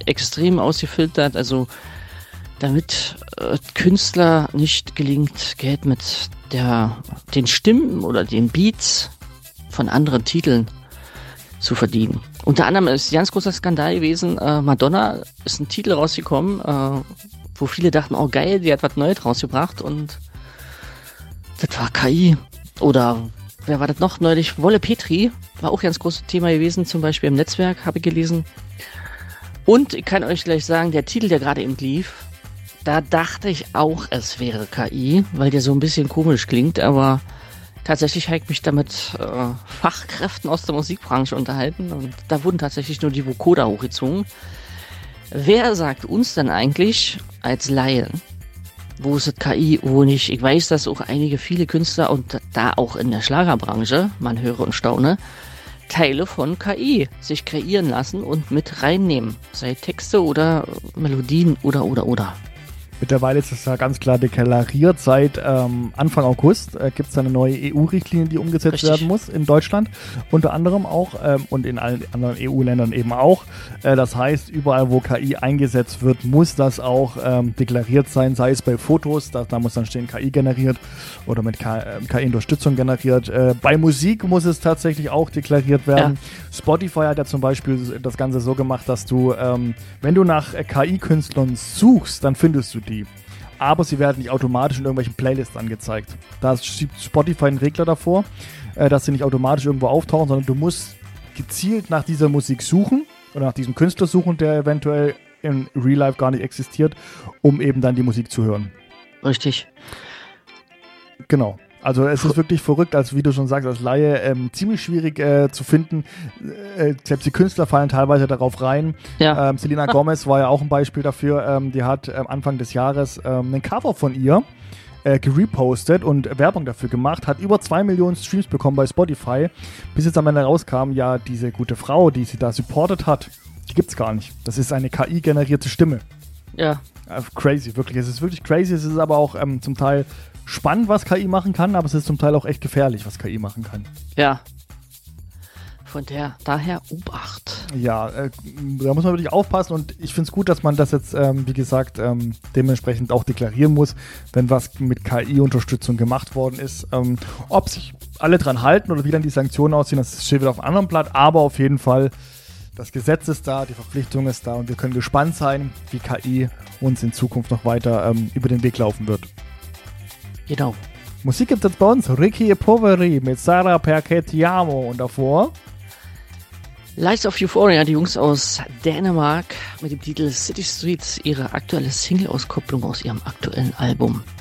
extrem ausgefiltert, also damit Künstler nicht gelingt, Geld mit den Stimmen oder den Beats von anderen Titeln zu verdienen. Unter anderem ist ein ganz großer Skandal gewesen, Madonna ist ein Titel rausgekommen, wo viele dachten, oh geil, die hat was Neues rausgebracht und das war KI. Oder wer war das noch neulich? Wolle Petri war auch ein ganz großes Thema gewesen, zum Beispiel im Netzwerk, habe ich gelesen. Und ich kann euch gleich sagen, der Titel, der gerade eben lief, da dachte ich auch, es wäre KI, weil der so ein bisschen komisch klingt, aber tatsächlich habe ich mich da mit Fachkräften aus der Musikbranche unterhalten und da wurden tatsächlich nur die Vocoder hochgezogen. Wer sagt uns denn eigentlich als Laien, wo ist das KI, wo nicht? Ich weiß, dass auch viele Künstler und da auch in der Schlagerbranche, man höre und staune, Teile von KI sich kreieren lassen und mit reinnehmen. Sei Texte oder Melodien oder. Mittlerweile ist es ja ganz klar deklariert. Seit Anfang August gibt es eine neue EU-Richtlinie, die umgesetzt werden muss in Deutschland. Unter anderem auch und in allen anderen EU-Ländern eben auch. Das heißt, überall, wo KI eingesetzt wird, muss das auch deklariert sein. Sei es bei Fotos, da muss dann stehen KI generiert oder mit KI-Unterstützung generiert. Bei Musik muss es tatsächlich auch deklariert werden. Ja. Spotify hat ja zum Beispiel das Ganze so gemacht, dass du, wenn du nach KI-Künstlern suchst, dann findest du die. Aber sie werden nicht automatisch in irgendwelchen Playlists angezeigt. Da schiebt Spotify einen Regler davor, dass sie nicht automatisch irgendwo auftauchen, sondern du musst gezielt nach dieser Musik suchen oder nach diesem Künstler suchen, der eventuell in Real Life gar nicht existiert, um eben dann die Musik zu hören. Richtig. Genau. Also es ist wirklich verrückt, als wie du schon sagst, als Laie ziemlich schwierig zu finden. Selbst die Künstler fallen teilweise darauf rein. Ja. Selena Gomez war ja auch ein Beispiel dafür. Die hat Anfang des Jahres ein Cover von ihr gerepostet und Werbung dafür gemacht, hat über 2 Millionen Streams bekommen bei Spotify, bis jetzt am Ende rauskam, ja, diese gute Frau, die sie da supportet hat, die gibt's gar nicht. Das ist eine KI-generierte Stimme. Ja. Crazy, wirklich. Es ist wirklich crazy. Es ist aber auch zum Teil spannend, was KI machen kann, aber es ist zum Teil auch echt gefährlich, was KI machen kann. Ja. Daher Obacht. Ja, da muss man wirklich aufpassen und ich finde es gut, dass man das jetzt, wie gesagt, dementsprechend auch deklarieren muss, wenn was mit KI-Unterstützung gemacht worden ist. Ob sich alle dran halten oder wie dann die Sanktionen aussehen, das steht wieder auf einem anderen Blatt, aber auf jeden Fall, das Gesetz ist da, die Verpflichtung ist da und wir können gespannt sein, wie KI uns in Zukunft noch weiter über den Weg laufen wird. Genau. Musik gibt es jetzt bei uns. Ricky Poveri mit Sarah Perché-Ti-Amo und davor Lights of Euphoria, die Jungs aus Dänemark mit dem Titel City Streets, ihre aktuelle Single-Auskopplung aus ihrem aktuellen Album.